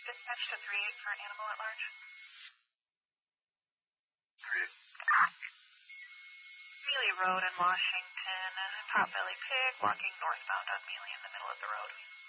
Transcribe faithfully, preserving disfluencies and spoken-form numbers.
Dispatch to three eight for animal at large. three eight. Mealy Road in Washington. Potbelly pig walking northbound on Mealy in the middle of the road.